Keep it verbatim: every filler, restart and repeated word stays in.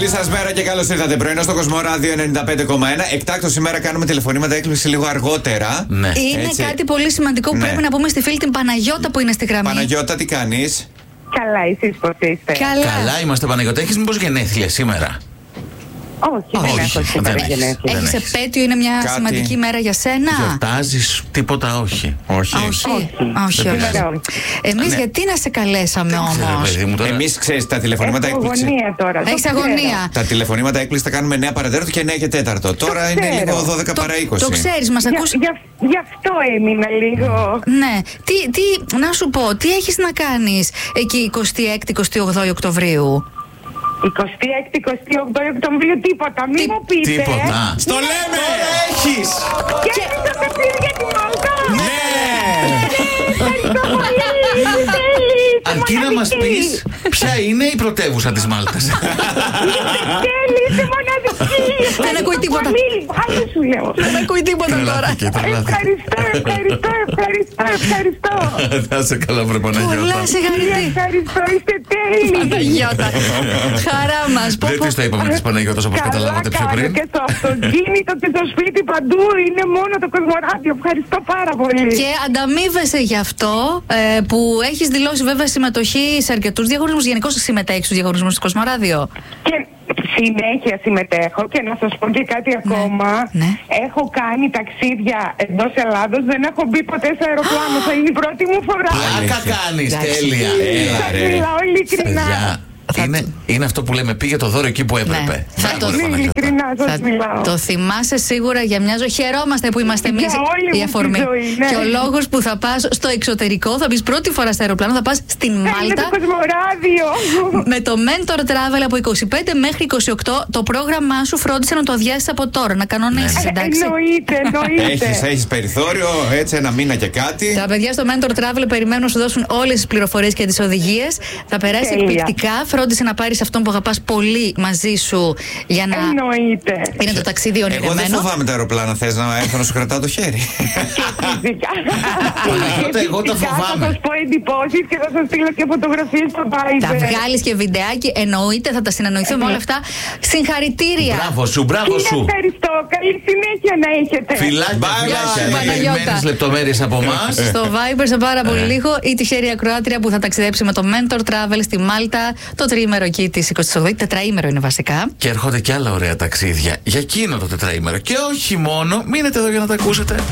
Καλή σας μέρα και καλώς ήρθατε. Πρωινό στο Κοσμοράδιο ενενήντα πέντε κόμμα ένα. Εκτάκτως σήμερα κάνουμε τηλεφωνήματα έκπληξη λίγο αργότερα. Ναι. Είναι Έτσι. κάτι πολύ σημαντικό που Ναι. πρέπει να πούμε στη φίλη την Παναγιώτα που είναι στη γραμμή. Παναγιώτα, τι κάνεις? Καλά, εσείς πώς είστε? Καλά. Καλά είμαστε, Παναγιώτα. Έχεις μήπως γενέθλια σήμερα? Όχι, δεν Όχι, έχω σήμερα δεν έχεις. γενέθλια. Δεν Έχεις έχεις. επέτειο, είναι μια Κάτι. σημαντική μέρα για σένα. Γιορτάζεις τίποτα? Όχι. Όχι. Όχι, Όχι. όχι, Δεν όχι. Σήμερα όχι. Εμείς Ναι. γιατί να σε καλέσαμε Ξέρω, όμως? παιδί μου, τώρα. Εμείς, ξέρεις, τα τηλεφωνήματα Έχω έκπληξη. αγωνία τώρα. το Έχεις ξέρω. αγωνία. Τα τηλεφωνήματα έκπληξη τα κάνουμε εννιά παρατέταρτο και εννιά και τέταρτο. Τώρα είναι ξέρω. λίγο δώδεκα Το, παρά είκοσι. το ξέρεις, μας Για, ακούς. για, γι' αυτό έμεινα λίγο. Ναι. Τι, τι, να σου πω, τι έχεις να κάνεις εκεί εικοστή έκτη εικοστή όγδοη Οκτωβρίου? εικοστή έκτη εικοστή όγδοη Οκτωβρίου τίποτα. Μην μου πείτε. Τίποτα. Στο λέμε! Έχεις! Και έχεις το ταξίδι για την Μάλτα. Ναι! Ευχαριστώ πολύ. Τέλει. Αρκεί να μας πεις ποια είναι η πρωτεύουσα της Μάλτας. Τέλει, είσαι μοναδική. Δεν ακούει τίποτα. Άλλη σου λέω. Δεν ακούει τίποτα τώρα. Τρελάθηκε, τρελάθηκε. Ευχαριστώ, ευχαριστώ, ευχαριστώ, ευχαριστώ. Θα σε καλά, βρε Πολλά Παναγιώτα. συγχαρητήρια. Ευχαριστώ, είστε τέλειοι. Παναγιώτα. Χαρά μας. Πω, Δεν πω. της το είπαμε της Παναγιώτας όπως Καλά καταλάβατε πιο κάνω πριν. και στο αυτοκίνητο και στο σπίτι παντού. Είναι μόνο το Κοσμοράδιο. Ευχαριστώ πάρα πολύ. Και ανταμείβεσαι γι' αυτό ε, που έχεις δηλώσει βέβαια συμμετοχή σε αρκετούς διαγωνισμούς. Γενικώς συμμετέχεις στους διαγωνισμούς του Κοσμοράδιο. Και συνέχεια συμμετέχω και να σας πω και κάτι ακόμα. ναι. Έχω κάνει ταξίδια εντός Ελλάδος. Δεν έχω μπει ποτέ σε αεροπλάνο. Θα είναι η πρώτη μου φορά. Πλάκα κάνεις, Εντάξει. τέλεια. Έλα, Σας ρε. μιλάω ειλικρινά. Παιδιά, Θα είναι, είναι αυτό που λέμε, πήγε το δώρο εκεί που έπρεπε. Ναι. Θα Μπράβο, το ρε δει. Παναγιώτα. Ειλικρινά σας Θα μιλάω. το θυμάσαι σίγουρα για μια ζωή. Χαιρόμαστε που είμαστε Για εμείς όλη μου η τη αφορμή. ζωή, ναι. Και ο λόγος που θα πας στο εξωτερικό, θα μπεις πρώτη φορά στο αεροπλάνο, θα πας στην Είναι Μάλτα. το Κοσμοράδιο. Με το Mentor Travel από είκοσι πέντε μέχρι είκοσι οκτώ, το πρόγραμμά σου φρόντισε να το αδειάσεις από τώρα, να κανονίσεις, Ε, εντάξει. Εννοείται, εννοείται. Έχεις, έχεις περιθώριο, έτσι ένα μήνα και κάτι. Τα παιδιά στο Mentor Travel περιμένουν να σου δώσουν όλες τις πληροφορίες και τις οδηγίες. Θα περάσει Τέλεια. εκπληκτικά. Φρόντισε να πάρεις αυτόν που αγαπάς πολύ μαζί σου για να Εννοείται. είναι το ταξίδι Εγώ δεν ονειρεμένο. φοβάμαι τα αεροπλάνα. Θες να έρθω να σου κρατάω το χέρι? Φυσικά. Παναγιώτα, εγώ τα Φυσικά φοβάμαι. Θα σας πω εντυπώσεις και θα σας στείλω και φωτογραφίες στο Viber. Τα βγάλεις και βιντεάκι, εννοείται, θα τα συνεννοηθούμε όλα αυτά. Συγχαρητήρια. Μπράβο σου, μπράβο Τι σου. ευχαριστώ. Καλή συνέχεια να έχετε. Φιλάκια, Bye, φιλάκια. bye, Παναγιώτα. Περιμένεις λεπτομέρειες από εμάς. Στο Viber σε πάρα πολύ λίγο η τυχερή ακροάτρια που θα ταξιδέψει με το Mentor Travel στη Μάλτα το τριήμερο εκεί της εικοστής όγδοης, τετραήμερο είναι βασικά. Και έρχονται και άλλα ωραία ταξίδια για εκείνο το τετραήμερο. Και όχι μόνο, μείνετε εδώ για να τα ακούσετε.